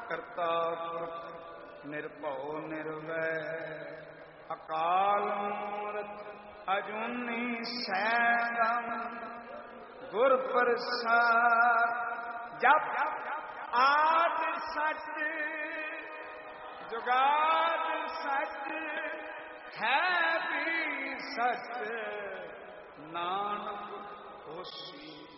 ਕਰਤਾ ਪੁਰਖ ਨਿਰਭਉ ਨਿਰਵੈਰ ਅਕਾਲ ਮੂਰਤ ਅਜੂਨੀ ਸੈਭੰ ਗੁਰ ਪ੍ਰਸਾਦ। ਜਪ ਆਦ ਸਚ ਜੁਗਾਦ ਸਚ ਹੈ ਵੀ ਸਚ ਨਾਨਕ ਹੋਸੀ